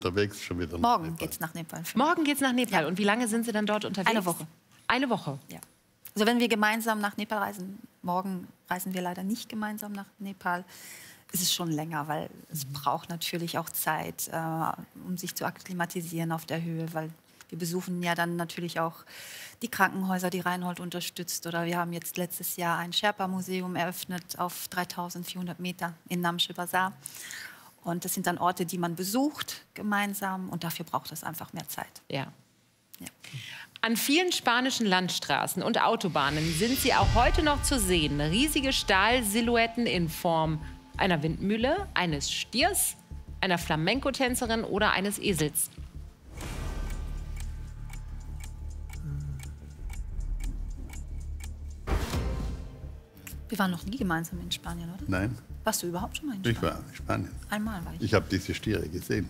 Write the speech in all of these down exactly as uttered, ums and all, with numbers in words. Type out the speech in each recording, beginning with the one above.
unterwegs schon wieder. Morgen geht's nach Nepal. Morgen geht's nach Nepal. Ja. Und wie lange sind Sie dann dort unterwegs? Eine Woche. Eine Woche. Ja. Also wenn wir gemeinsam nach Nepal reisen, morgen reisen wir leider nicht gemeinsam nach Nepal, ist es schon länger, weil es braucht natürlich auch Zeit, äh, um sich zu akklimatisieren auf der Höhe, weil wir besuchen ja dann natürlich auch die Krankenhäuser, die Reinhold unterstützt. Oder wir haben jetzt letztes Jahr ein Sherpa-Museum eröffnet auf dreitausendvierhundert Meter in Namche Bazaar. Und das sind dann Orte, die man besucht gemeinsam. Und dafür braucht es einfach mehr Zeit. Ja. Ja. An vielen spanischen Landstraßen und Autobahnen sind sie auch heute noch zu sehen. Riesige Stahlsilhouetten in Form einer Windmühle, eines Stiers, einer Flamenco-Tänzerin oder eines Esels. Wir waren noch nie gemeinsam in Spanien, oder? Nein, Warst du überhaupt schon mal in Spanien? ich war in Spanien. Einmal war ich. Ich habe diese Stiere gesehen.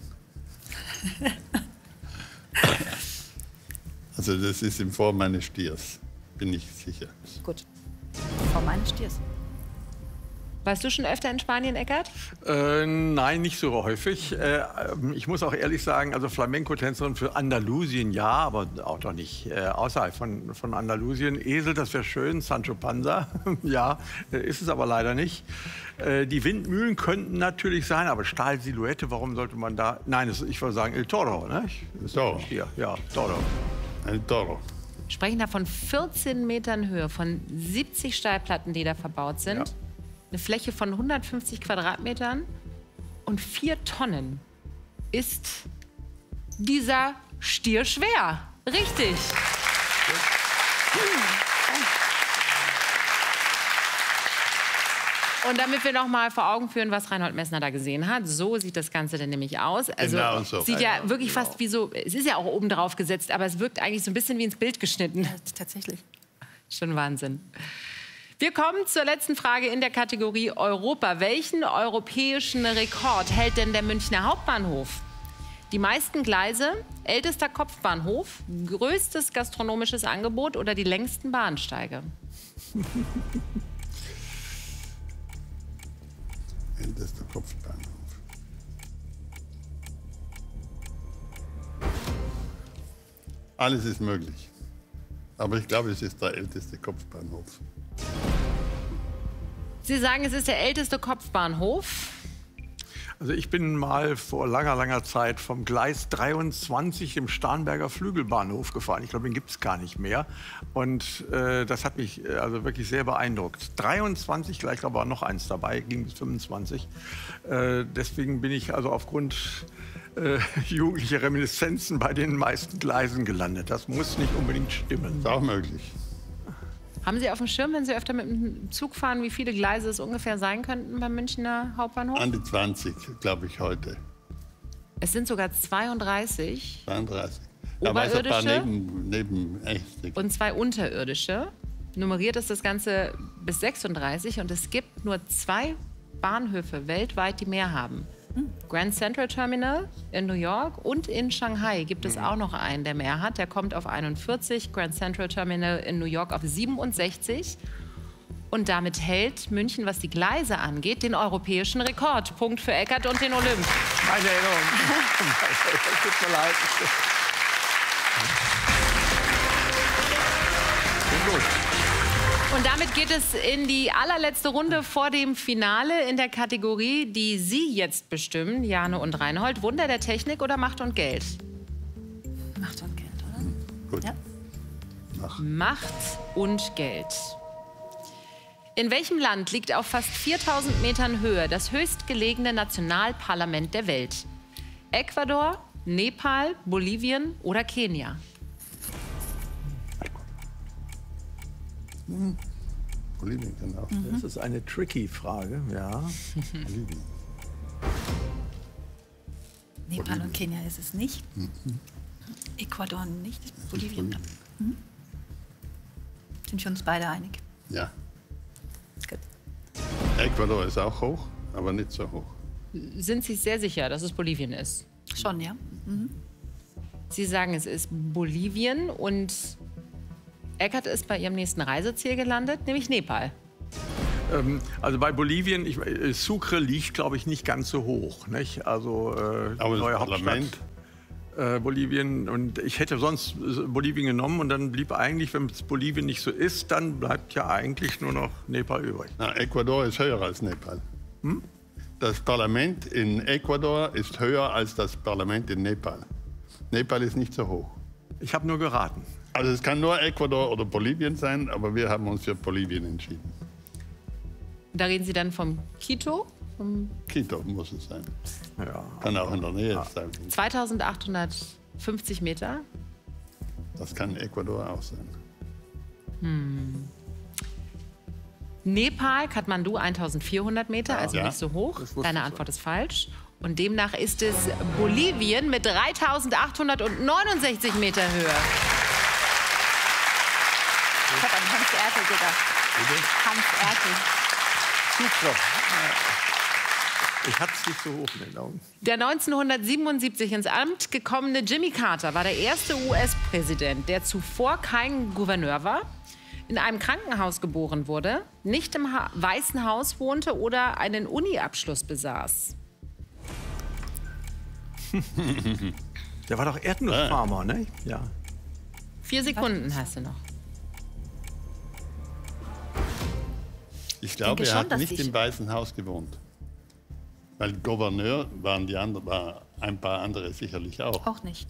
Also das ist in Form eines Stiers, bin ich sicher. Gut. Vor meines Stiers. Warst du schon öfter in Spanien, Eckart? Äh, nein, nicht so häufig. Äh, ich muss auch ehrlich sagen, also Flamenco-Tänzerin für Andalusien ja, aber auch doch nicht äh, außerhalb von, von Andalusien. Esel, das wäre schön, Sancho Panza, ja, äh, ist es aber leider nicht. Äh, die Windmühlen könnten natürlich sein, aber Stahlsilhouette, warum sollte man da... Nein, das, ich würde sagen El Toro, ne? Toro. Ja, ja, Toro. Ein Toro. Wir sprechen da von vierzehn Metern Höhe, von siebzig Stahlplatten, die da verbaut sind. Ja. Eine Fläche von hundertfünfzig Quadratmetern und vier Tonnen ist dieser Stier schwer. Richtig. Und damit wir noch mal vor Augen führen, was Reinhold Messner da gesehen hat, so sieht das Ganze dann nämlich aus. Also Genau so. sieht ja Ja, wirklich genau. fast wie so, es ist ja auch oben drauf gesetzt, aber es wirkt eigentlich so ein bisschen wie ins Bild geschnitten. Ja, tatsächlich. Schon Wahnsinn. Wir kommen zur letzten Frage in der Kategorie Europa. Welchen europäischen Rekord hält denn der Münchner Hauptbahnhof? Die meisten Gleise, ältester Kopfbahnhof, größtes gastronomisches Angebot oder die längsten Bahnsteige? Ältester Kopfbahnhof. Alles ist möglich. Aber ich glaube, es ist der älteste Kopfbahnhof. Sie sagen, es ist der älteste Kopfbahnhof. Also ich bin mal vor langer, langer Zeit vom Gleis dreiundzwanzig im Starnberger Flügelbahnhof gefahren. Ich glaube, den gibt es gar nicht mehr. Und äh, das hat mich äh, also wirklich sehr beeindruckt. dreiundzwanzig, gleich glaube war noch eins dabei, ging bis fünfundzwanzig. Äh, deswegen bin ich also aufgrund äh, jugendlicher Reminiszenzen bei den meisten Gleisen gelandet. Das muss nicht unbedingt stimmen. Ist auch möglich. Haben Sie auf dem Schirm, wenn Sie öfter mit dem Zug fahren, wie viele Gleise es ungefähr sein könnten beim Münchner Hauptbahnhof? An die zwanzig, glaube ich, heute. Es sind sogar zweiunddreißig zweiunddreißig. Aber es ein paar Oberirdische neben, neben echt. und zwei unterirdische. Nummeriert ist das Ganze bis sechsunddreißig und es gibt nur zwei Bahnhöfe weltweit, die mehr haben. Grand Central Terminal in New York und in Shanghai gibt es auch noch einen, der mehr hat. Der kommt auf einundvierzig, Grand Central Terminal in New York auf siebenundsechzig. Und damit hält München, was die Gleise angeht, den europäischen Rekord. Punkt für Eckart und den Olymp. Meine Erinnerung. Tut mir leid. Bin gut. Und damit geht es in die allerletzte Runde vor dem Finale in der Kategorie, die Sie jetzt bestimmen, Jane und Reinhold. Wunder der Technik oder Macht und Geld? Macht und Geld, oder? Gut. Ja. Mach. Macht und Geld. In welchem Land liegt auf fast viertausend Metern Höhe das höchstgelegene Nationalparlament der Welt? Ecuador, Nepal, Bolivien oder Kenia? Hm. Bolivien kann auch. Das ist eine tricky Frage, ja. Bolivien. Nepal und Kenia ist es nicht. Ecuador nicht. Bolivien. Bolivien. Mhm. Sind wir uns beide einig? Ja. Gut. Ecuador ist auch hoch, aber nicht so hoch. Sind Sie sehr sicher, dass es Bolivien ist? Schon, ja. Mhm. Sie sagen, es ist Bolivien und Eckart ist bei Ihrem nächsten Reiseziel gelandet, nämlich Nepal. Ähm, also bei Bolivien, ich, äh, Sucre liegt, glaube ich, nicht ganz so hoch. Nicht? Also äh, Aber neue das Parlament... Hauptstadt äh, Bolivien. Und ich hätte sonst Bolivien genommen und dann blieb eigentlich, wenn es Bolivien nicht so ist, dann bleibt ja eigentlich nur noch Nepal übrig. Na, Ecuador ist höher als Nepal. Hm? Das Parlament in Ecuador ist höher als das Parlament in Nepal. Nepal ist nicht so hoch. Ich habe nur geraten. Also es kann nur Ecuador oder Bolivien sein, aber wir haben uns für Bolivien entschieden. Da reden Sie dann vom Quito? Vom Quito muss es sein. Ja. Kann auch in der Nähe Ja. sein. zweitausendachthundertfünfzig Meter. Das kann Ecuador auch sein. Nepal, Kathmandu eintausendvierhundert Meter, also Ja. nicht so hoch. Das wusste Deine ich Antwort ist falsch. Und demnach ist es Bolivien mit dreitausendachthundertneunundsechzig Meter Höhe. Ich habe an Hans Ertel gedacht. Hans Ertel. Super. Ich hatte es nicht so hoch in den Augen. Der neunzehnhundertsiebenundsiebzig ins Amt gekommene Jimmy Carter war der erste U S-Präsident, der zuvor kein Gouverneur war, in einem Krankenhaus geboren wurde, nicht im ha Weißen Haus wohnte oder einen Uni-Abschluss besaß. Der war doch Erdnussfarmer, ne? Ja. Vier Sekunden hast du noch. Ich glaube, denke er schon, hat dass nicht ich- im Weißen Haus gewohnt. Weil Gouverneur waren die anderen, war ein paar andere sicherlich auch. Auch nicht.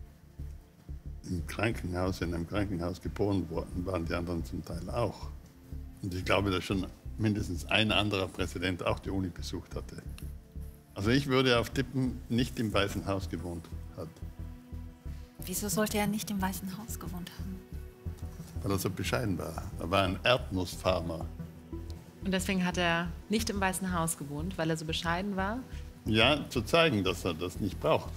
Im Krankenhaus, in einem Krankenhaus geboren worden, waren die anderen zum Teil auch. Und ich glaube, dass schon mindestens ein anderer Präsident auch die Uni besucht hatte. Also ich würde auf Tippen nicht im Weißen Haus gewohnt hat, Wieso sollte er nicht im Weißen Haus gewohnt haben? weil er so bescheiden war. Er war ein Erdnussfarmer. Und deswegen hat er nicht im Weißen Haus gewohnt, weil er so bescheiden war. Ja, zu zeigen, dass er das nicht braucht.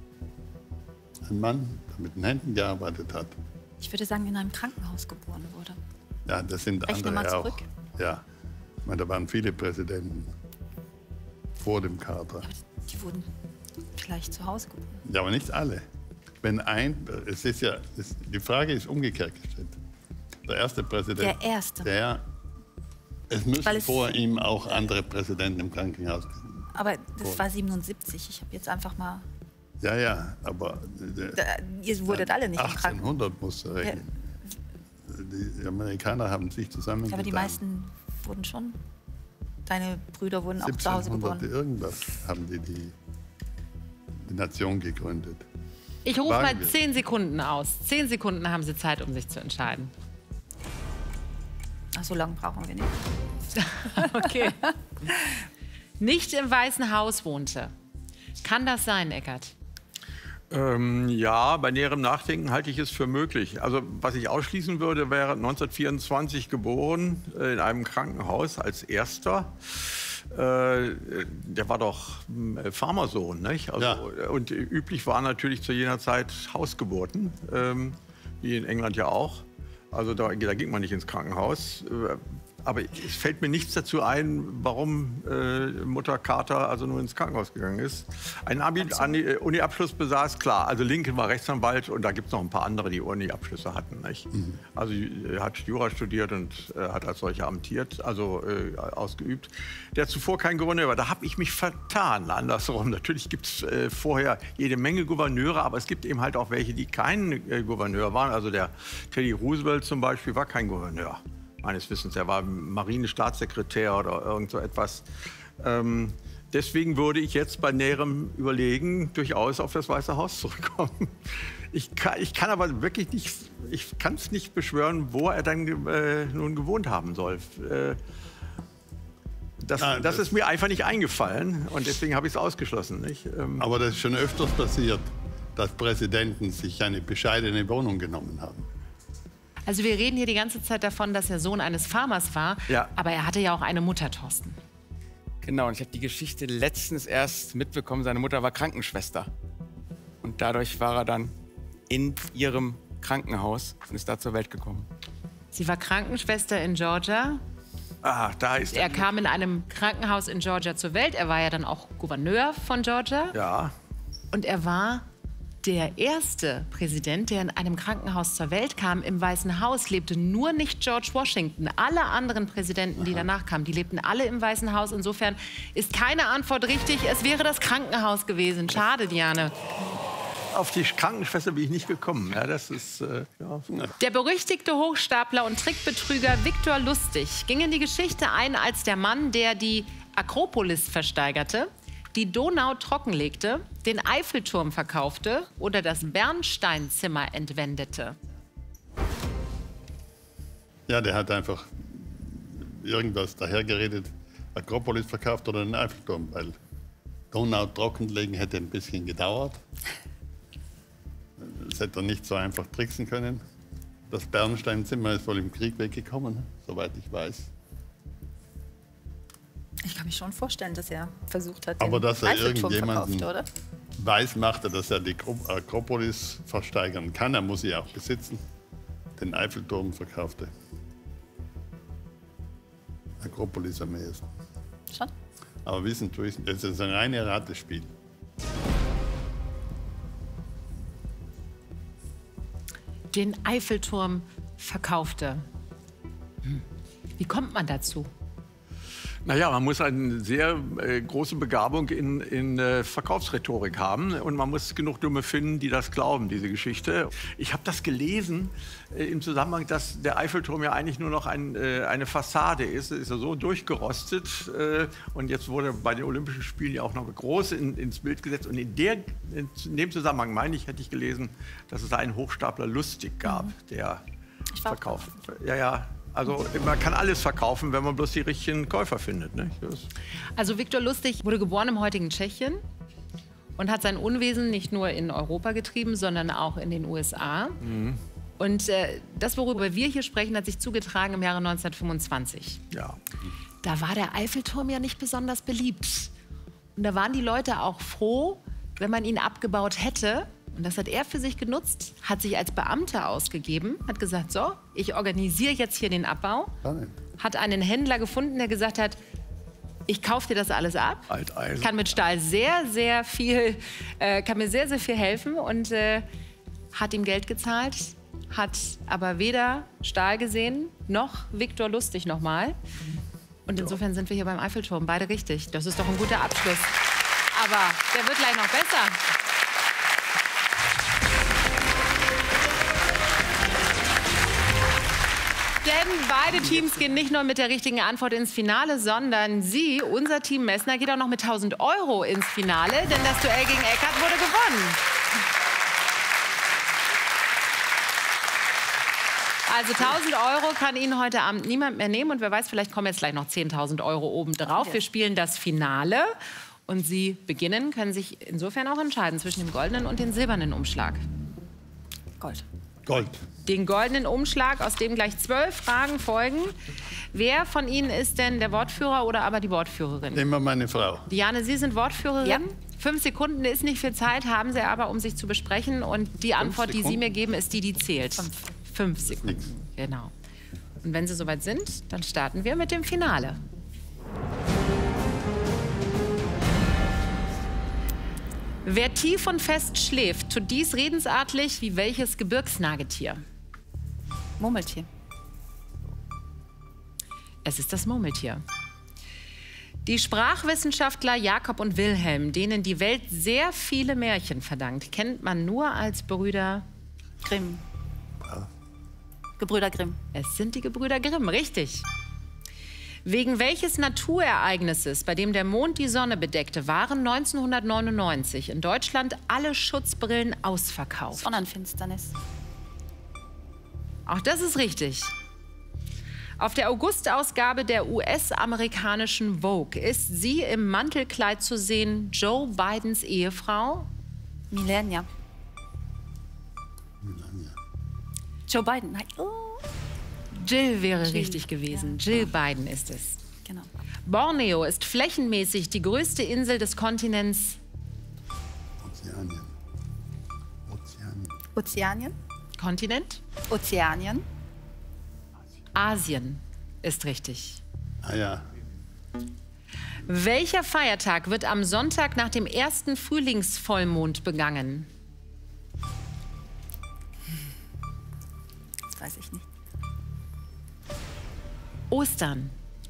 Ein Mann, der mit den Händen gearbeitet hat. Ich würde sagen, in einem Krankenhaus geboren wurde. Ja, das sind Rechne mal andere auch. zurück. Ja, ich meine, da waren viele Präsidenten vor dem Carter. Die wurden vielleicht zu Hause geboren. Ja, aber nicht alle. Wenn ein, es ist ja, es, die Frage ist umgekehrt gestellt. Der erste Präsident, Der erste. der, es müssen Weil es- vor ihm auch andere Präsidenten im Krankenhaus. Aber das war siebenundsiebzig. Ich habe jetzt einfach mal. Ja, ja, aber der, Da, ihr wurdet alle nicht im Krankenhaus. achtzehnhundert musst du rechnen. Die, die Amerikaner haben sich zusammengetan. Aber die meisten wurden schon. Deine Brüder wurden auch zu Hause siebzehnhundert geboren. irgendwas haben die, die die Nation gegründet. Ich rufe Wagen mal wir. zehn Sekunden aus. Zehn Sekunden haben Sie Zeit, um sich zu entscheiden. Ach, so lange brauchen wir nicht. Okay. Nicht im Weißen Haus wohnte. Kann das sein, Eckert? Ähm, ja, bei näherem Nachdenken halte ich es für möglich. Also was ich ausschließen würde, wäre neunzehnhundertvierundzwanzig geboren, äh, in einem Krankenhaus als Erster. Äh, der war doch äh, Farmersohn, nicht? Also, Ja. Und üblich waren natürlich zu jener Zeit Hausgeburten, ähm, wie in England ja auch. Also da, da ging man nicht ins Krankenhaus. Äh, Aber es fällt mir nichts dazu ein, warum äh, Mutter Carter also nur ins Krankenhaus gegangen ist. Einen Abi- Ani- Uni-Abschluss besaß, klar. Also Lincoln war Rechtsanwalt und da gibt es noch ein paar andere, die Uni-Abschlüsse hatten. Nicht? Mhm. Also er hat Jura studiert und äh, hat als solcher amtiert, also äh, ausgeübt. Der zuvor kein Gouverneur war. Da habe ich mich vertan, andersrum. Natürlich gibt es äh, vorher jede Menge Gouverneure, aber es gibt eben halt auch welche, die kein äh, Gouverneur waren. Also der Teddy Roosevelt zum Beispiel war kein Gouverneur. Meines Wissens, er war Marinestaatssekretär oder irgend so etwas. Ähm, deswegen würde ich jetzt bei näherem Überlegen durchaus auf das Weiße Haus zurückkommen. Ich kann, ich kann aber wirklich nicht, ich kann es nicht beschwören, wo er dann äh, nun gewohnt haben soll. Äh, das, Nein, das das- ist mir einfach nicht eingefallen und deswegen habe ich es ausgeschlossen. Nicht? Ähm, Aber das ist schon öfters passiert, dass Präsidenten sich eine bescheidene Wohnung genommen haben. Also wir reden hier die ganze Zeit davon, dass er Sohn eines Farmers war. Ja. Aber er hatte ja auch eine Mutter, Thorsten. Genau, und ich habe die Geschichte letztens erst mitbekommen. Seine Mutter war Krankenschwester. Und dadurch war er dann in ihrem Krankenhaus und ist da zur Welt gekommen. Sie war Krankenschwester in Georgia. ah, da ist Er kam in einem Krankenhaus in Georgia zur Welt. Er war ja dann auch Gouverneur von Georgia. Ja, Und er war Der erste Präsident, der in einem Krankenhaus zur Welt kam, im Weißen Haus, lebte nur nicht George Washington. Alle anderen Präsidenten, die danach kamen, die lebten alle im Weißen Haus. Insofern ist keine Antwort richtig. Es wäre das Krankenhaus gewesen. Schade, Diane. Auf die Krankenschwester bin ich nicht gekommen. Ja, das ist, äh, ja. Der berüchtigte Hochstapler und Trickbetrüger Viktor Lustig ging in die Geschichte ein als der Mann, der die Akropolis versteigerte, die Donau trockenlegte, den Eiffelturm verkaufte oder das Bernsteinzimmer entwendete. Ja, der hat einfach irgendwas dahergeredet, Akropolis verkauft oder den Eiffelturm, weil Donau trockenlegen hätte ein bisschen gedauert. Das hätte er nicht so einfach tricksen können. Das Bernsteinzimmer ist wohl im Krieg weggekommen, soweit ich weiß. Ich kann mich schon vorstellen, dass er versucht hat, Aber den dass er Eiffelturm irgendjemanden verkauft, oder? weiß machte, dass er die Akropolis versteigern kann, er muss sie auch besitzen, den Eiffelturm verkaufte. Akropolis am ehesten. Schon? Aber wissen tue ich, es ist ein reines Ratespiel. Den Eiffelturm verkaufte. Hm. Wie kommt man dazu? Naja, man muss eine sehr äh, große Begabung in, in äh, Verkaufsrhetorik haben und man muss genug Dumme finden, die das glauben, diese Geschichte. Ich habe das gelesen äh, im Zusammenhang, dass der Eiffelturm ja eigentlich nur noch ein, äh, eine Fassade ist. Ist ja so durchgerostet äh, und jetzt wurde bei den Olympischen Spielen ja auch noch groß in, ins Bild gesetzt. Und in, der, in dem Zusammenhang, meine ich, hätte ich gelesen, dass es da einen Hochstapler Lustig gab, der verkauft. Ja, ja. Also man kann alles verkaufen, wenn man bloß die richtigen Käufer findet. Ne? Also Viktor Lustig wurde geboren im heutigen Tschechien und hat sein Unwesen nicht nur in Europa getrieben, sondern auch in den U S A. Mhm. Und äh, das, worüber wir hier sprechen, hat sich zugetragen im Jahre neunzehnhundertfünfundzwanzig. Ja. Da war der Eiffelturm ja nicht besonders beliebt. Und da waren die Leute auch froh, wenn man ihn abgebaut hätte. Und das hat er für sich genutzt, hat sich als Beamter ausgegeben, hat gesagt, so, ich organisiere jetzt hier den Abbau. Hat einen Händler gefunden, der gesagt hat, ich kaufe dir das alles ab. Alteisen. Kann mit Stahl sehr, sehr viel, äh, kann mir sehr, sehr viel helfen und äh, hat ihm Geld gezahlt, hat aber weder Stahl gesehen, noch Viktor Lustig nochmal. Und insofern sind wir hier beim Eiffelturm, beide richtig. Das ist doch ein guter Abschluss. Aber der wird gleich noch besser. Denn beide Teams gehen nicht nur mit der richtigen Antwort ins Finale, sondern Sie, unser Team Messner, geht auch noch mit tausend Euro ins Finale, denn das Duell gegen Eckhardt wurde gewonnen. Also tausend Euro kann Ihnen heute Abend niemand mehr nehmen und wer weiß, vielleicht kommen jetzt gleich noch zehntausend Euro obendrauf. Wir spielen das Finale und Sie beginnen, können sich insofern auch entscheiden zwischen dem goldenen und dem silbernen Umschlag. Gold. Gold. Den goldenen Umschlag, aus dem gleich zwölf Fragen folgen. Wer von Ihnen ist denn der Wortführer oder aber die Wortführerin? Immer meine Frau. Diane, Sie sind Wortführerin. Ja. Fünf Sekunden ist nicht viel Zeit, haben Sie aber, um sich zu besprechen. Und die Antwort, die Sie mir geben, ist die, die zählt. Fünf, Fünf Sekunden. Nix. Genau. Und wenn Sie soweit sind, dann starten wir mit dem Finale. Wer tief und fest schläft, tut dies redensartlich wie welches Gebirgsnagetier? Murmeltier. Es ist das Murmeltier. Die Sprachwissenschaftler Jakob und Wilhelm, denen die Welt sehr viele Märchen verdankt, kennt man nur als Brüder Grimm. Gebrüder Grimm. Es sind die Gebrüder Grimm, richtig. Wegen welches Naturereignisses, bei dem der Mond die Sonne bedeckte, waren neunzehnhundertneunundneunzig in Deutschland alle Schutzbrillen ausverkauft? Sonnenfinsternis. Auch das ist richtig. Auf der August-Ausgabe der U S-amerikanischen Vogue ist sie im Mantelkleid zu sehen, Joe Bidens Ehefrau? Melania. Joe Biden. Nein. Oh. Jill wäre Jill, richtig gewesen. ja. Jill Biden ist es. Genau. Borneo ist flächenmäßig die größte Insel des Kontinents Ozeanien. Ozeanien. Ozeanien. Kontinent? Ozeanien. Asien ist richtig. Ah ja. Welcher Feiertag wird am Sonntag nach dem ersten Frühlingsvollmond begangen? weiß ich nicht. Ostern.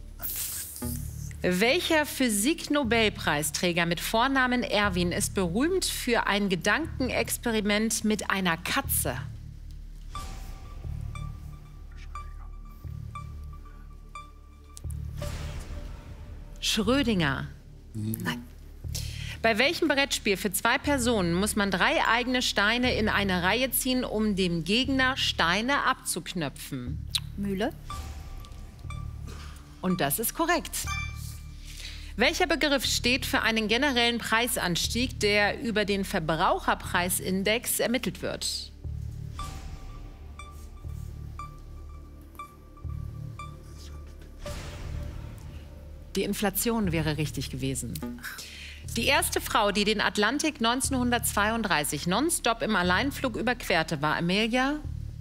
Welcher Physik-Nobelpreisträger mit Vornamen Erwin ist berühmt für ein Gedankenexperiment mit einer Katze? Schrödinger. Nein. Bei welchem Brettspiel für zwei Personen muss man drei eigene Steine in eine Reihe ziehen, um dem Gegner Steine abzuknöpfen? Mühle. Und das ist korrekt. Welcher Begriff steht für einen generellen Preisanstieg, der über den Verbraucherpreisindex ermittelt wird? Die Inflation wäre richtig gewesen. Die erste Frau, die den Atlantik neunzehnhundertzweiunddreißig nonstop im Alleinflug überquerte, war Amelia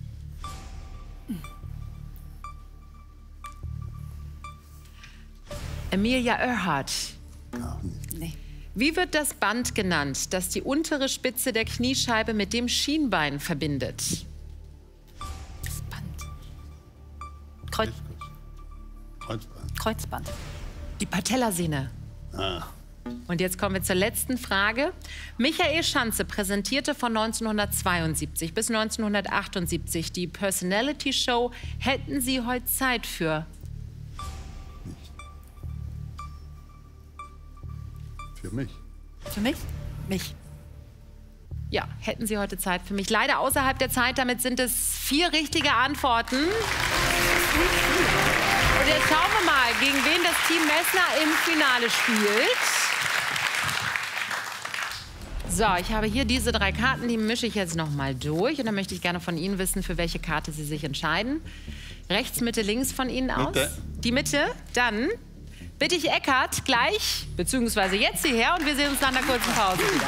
Amelia Earhart. Auch nicht. Nee. Wie wird das Band genannt, das die untere Spitze der Kniescheibe mit dem Schienbein verbindet? Das Band. Kreuz, Kreuzband. Kreuzband. Die Patellasehne. Ah. Und jetzt kommen wir zur letzten Frage. Michael Schanze präsentierte von neunzehnhundertzweiundsiebzig bis neunzehnhundertachtundsiebzig die Personality Show Hätten Sie heute Zeit für? Für mich. Für mich? Mich. Ja, hätten Sie heute Zeit für mich? Leider außerhalb der Zeit, damit sind es vier richtige Antworten. Und jetzt schauen wir mal, gegen wen das Team Messner im Finale spielt. So, ich habe hier diese drei Karten, die mische ich jetzt noch mal durch. Und dann möchte ich gerne von Ihnen wissen, für welche Karte Sie sich entscheiden. Rechts, Mitte, links von Ihnen aus. Mitte. Die Mitte, dann bitte ich Eckhard gleich, beziehungsweise jetzt hierher und wir sehen uns nach einer kurzen Pause wieder.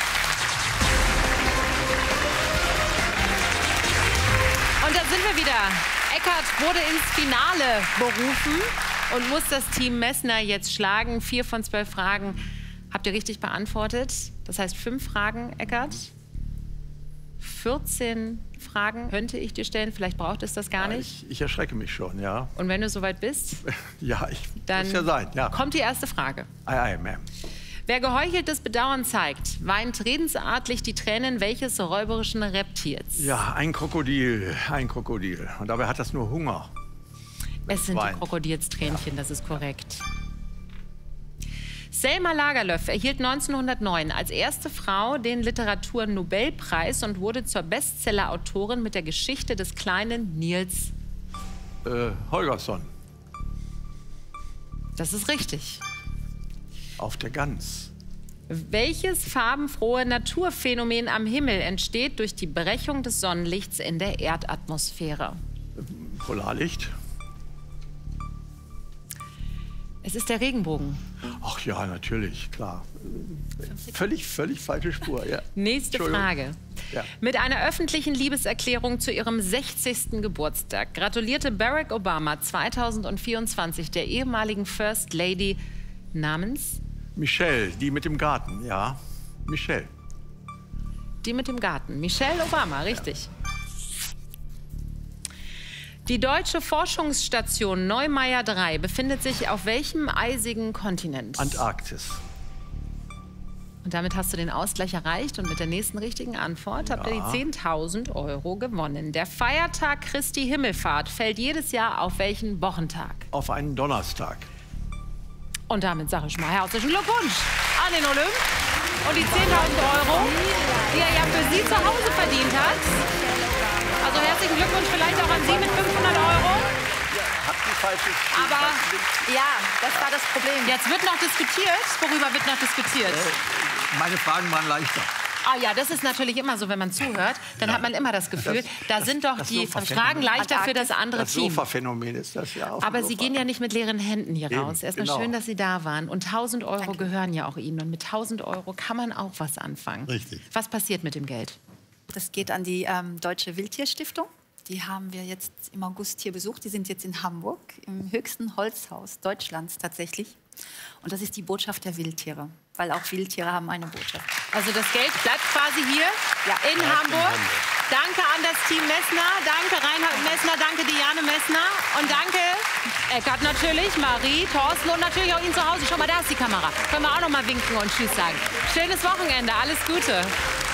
Und da sind wir wieder. Eckhard wurde ins Finale berufen und muss das Team Messner jetzt schlagen. Vier von zwölf Fragen habt ihr richtig beantwortet. Das heißt fünf Fragen, Eckhard. vierzehn Fragen könnte ich dir stellen. Vielleicht braucht es das gar Ja, nicht. ich, ich erschrecke mich schon, ja. Und wenn du soweit bist, Ja, ich dann muss ja sein, ja. kommt die erste Frage. Ei, ei, Ma'am. Wer geheucheltes Bedauern zeigt, weint redensartlich die Tränen welches räuberischen Reptils? Ja, ein Krokodil, ein Krokodil. Und dabei hat das nur Hunger. Es sind die weint. Krokodilstränchen, das ist korrekt. Selma Lagerlöf erhielt neunzehnhundertneun als erste Frau den Literaturnobelpreis und wurde zur Bestsellerautorin mit der Geschichte des kleinen Nils. Äh, Holgersson, Das ist richtig. auf der Gans. Welches farbenfrohe Naturphänomen am Himmel entsteht durch die Brechung des Sonnenlichts in der Erdatmosphäre? Polarlicht. Es ist der Regenbogen. Ach ja, natürlich, klar. Völlig, völlig falsche Spur, ja. Nächste Entschuldigung. Frage. Ja. Mit einer öffentlichen Liebeserklärung zu ihrem sechzigsten Geburtstag gratulierte Barack Obama zweitausendvierundzwanzig der ehemaligen First Lady namens Michelle, die mit dem Garten, ja. Michelle. die mit dem Garten. Michelle Obama, richtig. Die deutsche Forschungsstation Neumeier drei befindet sich auf welchem eisigen Kontinent? Antarktis. Und damit hast du den Ausgleich erreicht und mit der nächsten richtigen Antwort habt ihr die zehntausend Euro gewonnen. Der Feiertag Christi Himmelfahrt fällt jedes Jahr auf welchen Wochentag? Auf einen Donnerstag. Und damit sage ich mal herzlichen Glückwunsch an den Olymp und die zehntausend Euro, die er ja für Sie zu Hause verdient hat. Also herzlichen Glückwunsch vielleicht auch an Sie mit fünfhundert Euro. Hat die falsche Aber Ja, das war das Problem. jetzt wird noch diskutiert. Worüber wird noch diskutiert? Meine Fragen waren leichter. Ah ja, das ist natürlich immer so, wenn man zuhört, dann hat man immer das Gefühl, da sind doch das die Sofa-Phänomen. Fragen leichter für das andere Das Team. Sofa-Phänomen ist das ja auch. Aber Sie gehen ja nicht mit leeren Händen hier Eben, raus. Erstmal genau. schön, dass Sie da waren. Und tausend Euro gehören ja auch Ihnen. Und mit tausend Euro kann man auch was anfangen. Richtig. Was passiert mit dem Geld? Das geht an die ähm, Deutsche Wildtierstiftung. Die haben wir jetzt im August hier besucht. Die sind jetzt in Hamburg, im höchsten Holzhaus Deutschlands tatsächlich. Und das ist die Botschaft der Wildtiere, weil auch Wildtiere haben eine Botschaft. Also das Geld bleibt quasi hier Ja. in Hamburg. Danke an das Team Messner, danke Reinhard Messner, danke Diane Messner und danke Eckart natürlich, Marie, Thorsten und natürlich auch Ihnen zu Hause. Schau mal, da ist die Kamera. Können wir auch noch mal winken und Tschüss sagen. Schönes Wochenende, alles Gute.